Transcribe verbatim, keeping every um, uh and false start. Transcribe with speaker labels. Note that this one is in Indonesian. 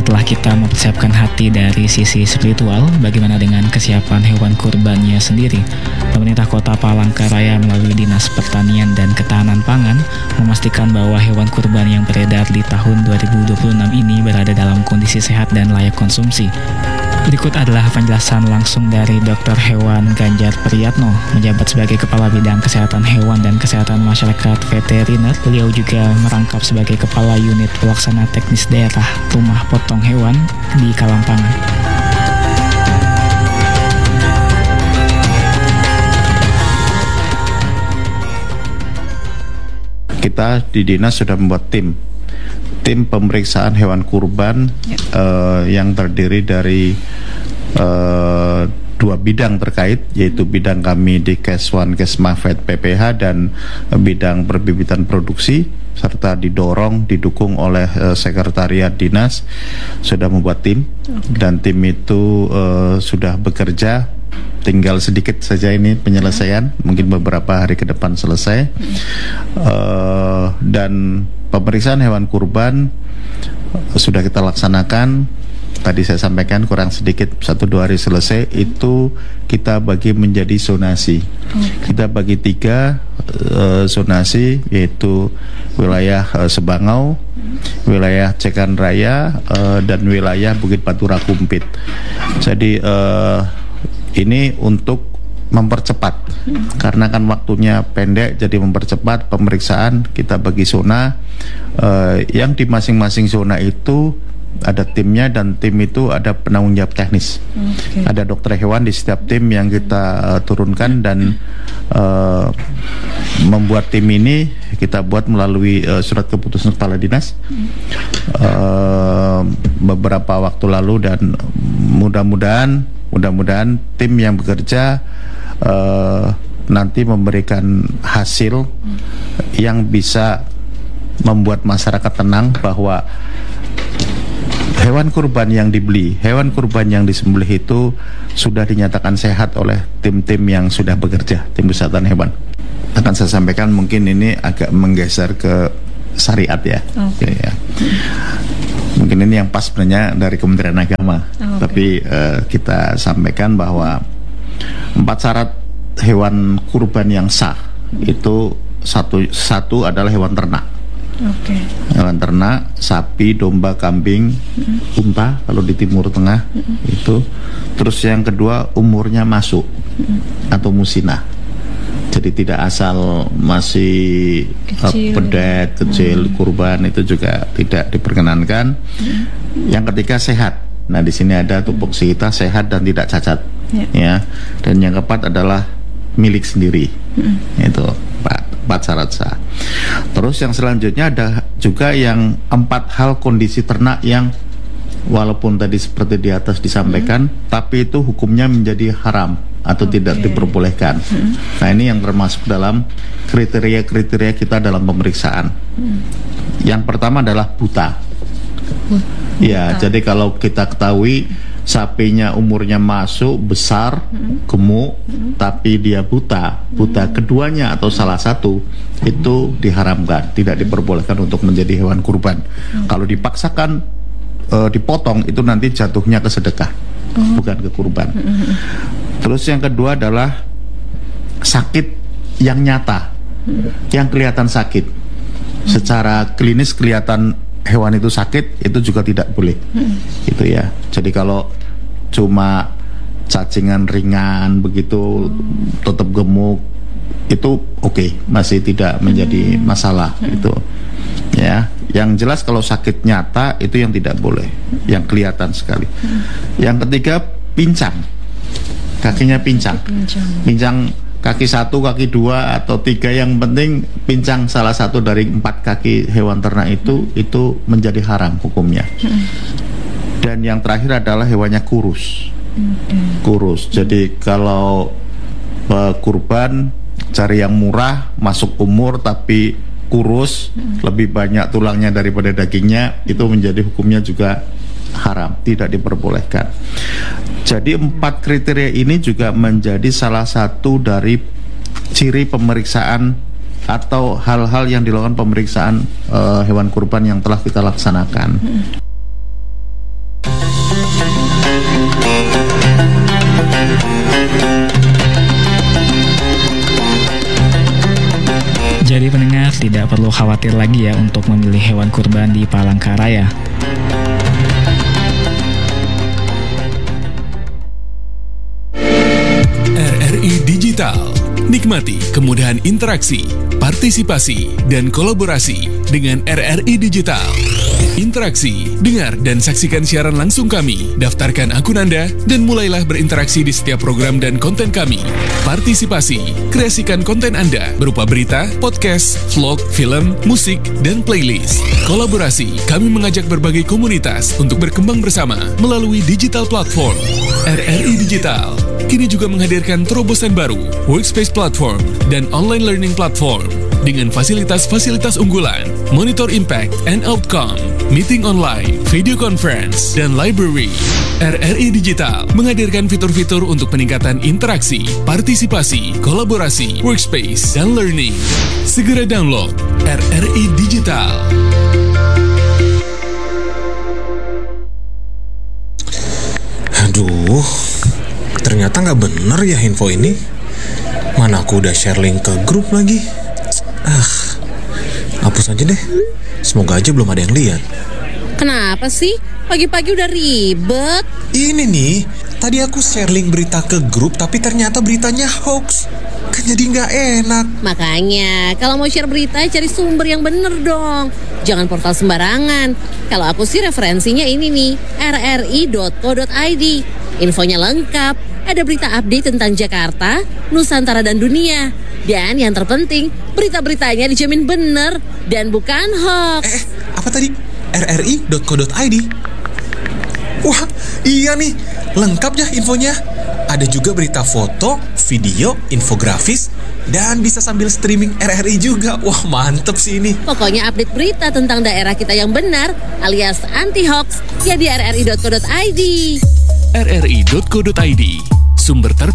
Speaker 1: setelah kita mempersiapkan hati dari sisi spiritual, bagaimana dengan kesiapan hewan kurbannya sendiri? Pemerintah Kota Palangkaraya melalui Dinas Pertanian dan Ketahanan Pangan memastikan bahwa hewan kurban yang beredar di tahun dua ribu dua puluh enam ini berada dalam kondisi sehat dan layak konsumsi. Berikut adalah penjelasan langsung dari Dokter Hewan Ganjar Priyatno, menjabat sebagai Kepala Bidang Kesehatan Hewan dan Kesehatan Masyarakat Veteriner. Beliau juga merangkap sebagai Kepala Unit Pelaksana Teknis Daerah Rumah Potong Hewan di Kalampangan.
Speaker 2: Kita di dinas sudah membuat tim tim pemeriksaan hewan kurban ya. uh, yang terdiri dari uh, dua bidang terkait, yaitu bidang kami di Keswan Kesmafet P P H dan uh, bidang perbibitan produksi, serta didorong didukung oleh uh, sekretariat dinas sudah membuat tim. Okay. Dan tim itu uh, sudah bekerja. Tinggal sedikit saja ini penyelesaian, mungkin beberapa hari ke depan selesai. Uh, dan pemeriksaan hewan kurban sudah kita laksanakan. Tadi saya sampaikan kurang sedikit satu dua hari selesai. Itu kita bagi menjadi zonasi. Kita bagi tiga uh, zonasi, yaitu wilayah uh, Sebangau, wilayah Cekan Raya, uh, dan wilayah Bukit Batura Kumpit. Jadi uh, ini untuk mempercepat, hmm. karena kan waktunya pendek, jadi mempercepat pemeriksaan. Kita bagi zona, uh, yang di masing-masing zona itu ada timnya, dan tim itu ada penanggung jawab teknis. Okay. Ada dokter hewan di setiap tim yang kita uh, turunkan, dan uh, membuat tim ini kita buat melalui uh, surat keputusan kepala dinas uh, beberapa waktu lalu, dan mudah-mudahan mudah-mudahan tim yang bekerja uh, nanti memberikan hasil yang bisa membuat masyarakat tenang bahwa hewan kurban yang dibeli, hewan kurban yang disembelih itu sudah dinyatakan sehat oleh tim-tim yang sudah bekerja, tim kesehatan hewan. Akan saya sampaikan, mungkin ini agak menggeser ke syariat ya. Okay. Ya. Mungkin ini yang pas sebenarnya dari Kementerian Agama. Oh, okay. Tapi uh, kita sampaikan bahwa empat syarat hewan kurban yang sah itu satu satu adalah hewan ternak. Okay. Hewan ternak, sapi, domba, kambing, mm-hmm. unta kalau di Timur Tengah, mm-hmm. itu. Terus yang kedua umurnya masuk, mm-hmm. atau musinah. Jadi tidak asal masih kecil, uh, pedet, kecil, hmm. kurban, itu juga tidak diperkenankan. Hmm. Yang ketiga sehat. Nah, di sini ada tupoksi kita sehat dan tidak cacat. Yeah. Ya. Dan yang keempat adalah milik sendiri. Hmm. Itu empat, empat syarat sah. Terus yang selanjutnya ada juga yang empat hal kondisi ternak yang walaupun tadi seperti di atas disampaikan, hmm. tapi itu hukumnya menjadi haram atau okay. tidak diperbolehkan. Hmm. Nah, ini yang termasuk dalam kriteria-kriteria kita dalam pemeriksaan. Hmm. Yang pertama adalah buta. Buta. Ya, jadi kalau kita ketahui sapinya umurnya masuk, besar, hmm. gemuk, hmm. tapi dia buta, buta hmm. keduanya atau salah satu, hmm. itu diharamkan, tidak diperbolehkan untuk menjadi hewan kurban. Hmm. Kalau dipaksakan uh, dipotong, itu nanti jatuhnya ke sedekah, hmm. bukan ke kurban. Hmm. Terus yang kedua adalah sakit yang nyata, hmm. yang kelihatan sakit. Hmm. Secara klinis kelihatan hewan itu sakit, itu juga tidak boleh. Hmm. Gitu ya. Jadi kalau cuma cacingan ringan begitu, hmm. tetap gemuk, itu oke, okay, masih tidak menjadi hmm. masalah. Hmm. Gitu. Ya. Yang jelas kalau sakit nyata itu yang tidak boleh, yang kelihatan sekali. Hmm. Yang ketiga pincang. Kakinya pincang. pincang pincang kaki satu, kaki dua atau tiga, yang penting pincang salah satu dari empat kaki hewan ternak itu, hmm. itu menjadi haram hukumnya. hmm. Dan yang terakhir adalah hewannya kurus. hmm. Kurus, jadi kalau uh, kurban cari yang murah, masuk umur tapi kurus, hmm. lebih banyak tulangnya daripada dagingnya, itu menjadi hukumnya juga haram, tidak diperbolehkan. Jadi empat kriteria ini juga menjadi salah satu dari ciri pemeriksaan atau hal-hal yang dilakukan pemeriksaan uh, hewan kurban yang telah kita laksanakan. Hmm.
Speaker 1: Jadi pendengar tidak perlu khawatir lagi ya untuk memilih hewan kurban di Palangkaraya.
Speaker 3: R R I Digital. Nikmati kemudahan interaksi, partisipasi, dan kolaborasi dengan R R I Digital. Interaksi, dengar dan saksikan siaran langsung kami, daftarkan akun Anda, dan mulailah berinteraksi di setiap program dan konten kami. Partisipasi, kreasikan konten Anda berupa berita, podcast, vlog, film, musik, dan playlist. Kolaborasi, kami mengajak berbagai komunitas untuk berkembang bersama melalui digital platform. R R I Digital kini juga menghadirkan terobosan baru, workspace platform, dan online learning platform dengan fasilitas-fasilitas unggulan, monitor impact and outcome, meeting online, video conference, dan library. R R I Digital menghadirkan fitur-fitur untuk peningkatan interaksi, partisipasi, kolaborasi, workspace, dan learning. Segera download R R I Digital.
Speaker 4: Aduh, ternyata nggak bener ya info ini. Mana aku udah share link ke grup lagi. Ah, hapus aja deh. Semoga aja belum ada yang lihat.
Speaker 5: Kenapa sih? Pagi-pagi udah ribet.
Speaker 4: Ini nih, tadi aku share link berita ke grup, tapi ternyata beritanya hoax. Kan jadi nggak enak.
Speaker 5: Makanya, kalau mau share berita, cari sumber yang bener dong. Jangan portal sembarangan. Kalau aku sih referensinya ini nih, r r i dot co dot i d. Infonya lengkap, ada berita update tentang Jakarta, Nusantara, dan dunia. Dan yang terpenting, berita-beritanya dijamin bener dan bukan hoax.
Speaker 4: Eh, apa tadi? r r i dot co dot i d. Wah, iya nih, lengkap ya infonya. Ada juga berita foto, video, infografis, dan bisa sambil streaming R R I juga. Wah, mantep sih ini.
Speaker 5: Pokoknya update berita tentang daerah kita yang benar alias anti-hoax ya di r r i dot co dot i d.
Speaker 3: r r i dot co dot i d, sumber terpercaya.